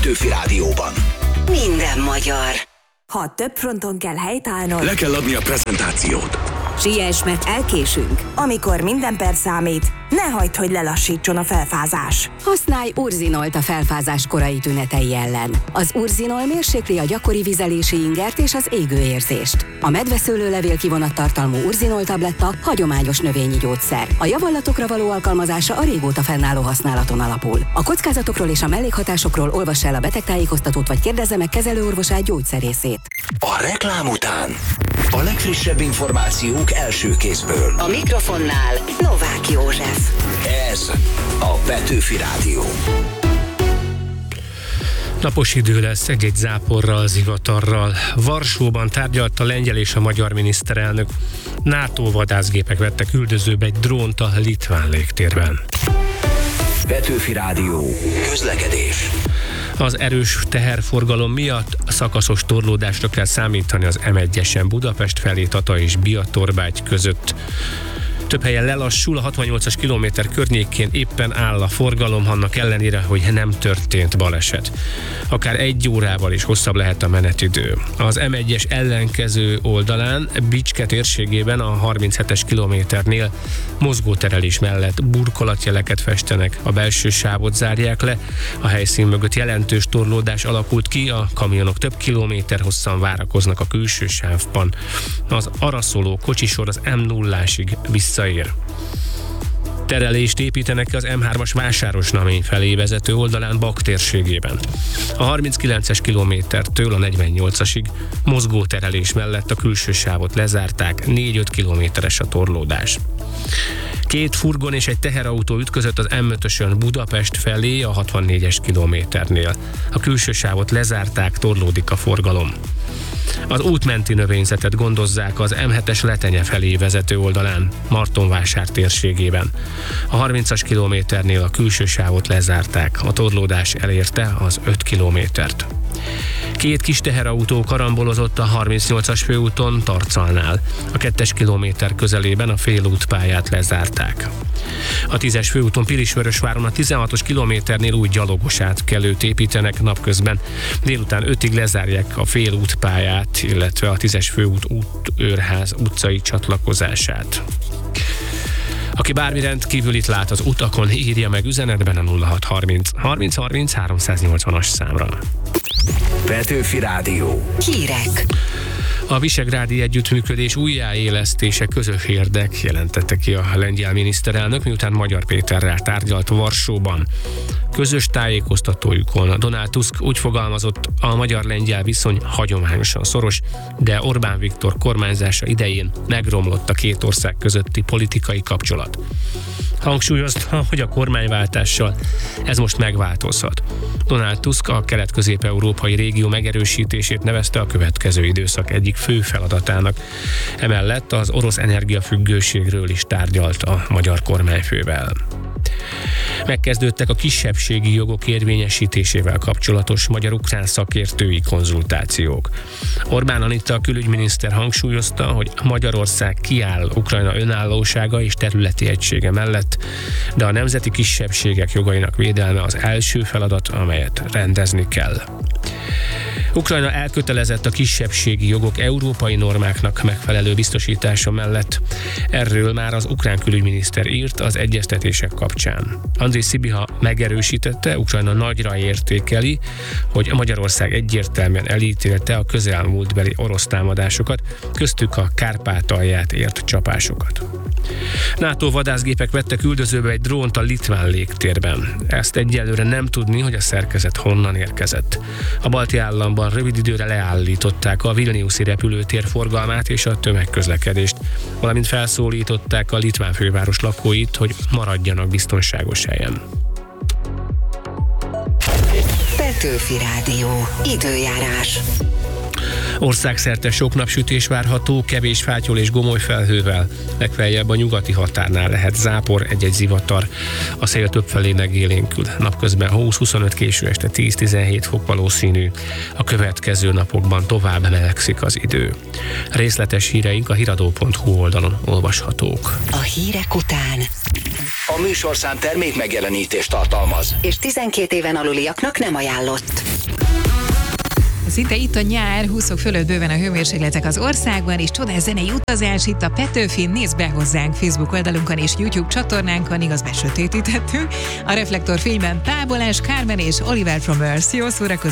Petőfi Rádióban. Minden magyar. Ha több fronton kell helytállnod, Le kell adni a prezentációt. siess, mert elkésünk. Amikor minden perc számít, ne hagyd, hogy lelassítson a felfázás. Használj Urzinolt a felfázás korai tünetei ellen. Az Urzinol mérsékli a gyakori vizelési ingert és az égőérzést. A medveszőlőlevél kivonattartalmú Urzinol tabletta hagyományos növényi gyógyszer. A javallatokra való alkalmazása a régóta fennálló használaton alapul. A kockázatokról és a mellékhatásokról olvass el a betegtájékoztatót vagy kérdezze meg kezelőorvosát, gyógyszerészét. A reklám után a legfrissebb információk első kézből. A mikrofonnál Novák József. Ez a Petőfi Rádió. Napos idő lesz egy záporral, zivatarral. Varsóban tárgyalt a lengyel és a magyar miniszterelnök. NATO vadászgépek vettek üldözőbe egy drónt a litván légtérben. Petőfi Rádió. Közlekedés. Az erős teherforgalom miatt szakaszos torlódásra kell számítani az M1-esen Budapest felé, Tata és Biatorbágy között. Több helyen lelassul, a 68-as kilométer környékén éppen áll a forgalom, annak ellenére, hogy nem történt baleset. Akár 1 órával is hosszabb lehet a menetidő. Az M1-es ellenkező oldalán, Bicske térségében a 37-es kilométernél mozgóterelés mellett burkolatjeleket festenek, a belső sávot zárják le, a helyszín mögött jelentős torlódás alakult ki, a kamionok több kilométer hosszan várakoznak a külső sávban. Az araszoló kocsisor az M0-ásig visszaér. Terelést építenek ki az M3-as Vásárosnamény felé vezető oldalán Bak térségében. A 39-es kilométertől a 48-asig mozgóterelés mellett a külső sávot lezárták, 4-5 kilométeres a torlódás. 2 furgon és egy teherautó ütközött az M5-ösön Budapest felé a 64-es kilométernél. A külső sávot lezárták, torlódik a forgalom. Az útmenti növényzetet gondozzák az M7-es Letenye felé vezető oldalán, Martonvásár térségében. A 30-as kilométernél a külső sávot lezárták, a torlódás elérte az 5 kilométert. 2 kis teherautó karambolozott a 38-as főúton Tarcalnál. A 2-es kilométer közelében a félútpályát lezárták. A 10-es főúton Pilisvörösváron a 16-os kilométernél új gyalogos átkelőt építenek, napközben délután 5-ig lezárják a félútpályát, illetve a 10-es főút Útőrház utcai csatlakozását. Aki bármi rendkívülit lát az utakon, írja meg üzenetben a 0630 30 30 380-as számra. Petőfi Rádió. Hírek. A visegrádi együttműködés újjáélesztése közös érdek, jelentette ki a lengyel miniszterelnök, miután Magyar Péterrel tárgyalt Varsóban. Közös tájékoztatójukon Donald Tusk úgy fogalmazott, a magyar-lengyel viszony hagyományosan szoros, de Orbán Viktor kormányzása idején megromlott a két ország közötti politikai kapcsolat. Hangsúlyozta, hogy a kormányváltással ez most megváltozhat. Donald Tusk a kelet-közép-európai régió megerősítését nevezte a következő időszak egyik fő feladatának. Emellett az orosz energiafüggőségről is tárgyalt a magyar kormányfővel. Megkezdődtek a kisebbségi jogok érvényesítésével kapcsolatos magyar-ukrán szakértői konzultációk. Orbán Anita külügyminiszter hangsúlyozta, hogy Magyarország kiáll Ukrajna önállósága és területi egysége mellett, de a nemzeti kisebbségek jogainak védelme az első feladat, amelyet rendezni kell. Ukrajna elkötelezett a kisebbségi jogok európai normáknak megfelelő biztosítása mellett. Erről már az ukrán külügyminiszter írt az egyeztetések kapcsán. Andris Szibiha megerősítette, Ukrajna nagyra értékeli, hogy Magyarország egyértelműen elítélte a közelmúltbeli orosz támadásokat, köztük a Kárpátalját ért csapásokat. NATO vadászgépek vettek üldözőbe egy drónt a litván légtérben. Ezt egyelőre nem tudni, hogy a szerkezet honnan érkezett. A balti államban rövid időre leállították a Vilniuszi repülőtér forgalmát és a tömegközlekedést, valamint felszólították a litván főváros lakóit, hogy maradjanak biztonságos helyen. Petőfi Rádió. Időjárás. Országszerte sok napsütés várható, kevés fátyol és gomoly felhővel. Legfeljebb a nyugati határnál lehet zápor, egy-egy zivatar. A szél többfelé megélénkül. Napközben 20-25, késő este 10-17 fok valószínű. A következő napokban tovább melegszik az idő. Részletes híreink a hiradó.hu oldalon olvashatók. A hírek után A műsorszám termék megjelenítést tartalmaz. és 12 éven aluliaknak nem ajánlott. Szinte itt a nyár, 20 fölött bőven a hőmérsékletek az országban, és csodás zenei utazás itt a Petőfin. Nézd be hozzánk Facebook oldalunkon és YouTube csatornánkon, igaz, besötétítettünk. A reflektorfényben Pábolás, Carmen és Oliver from Earth. Jó szórakozás!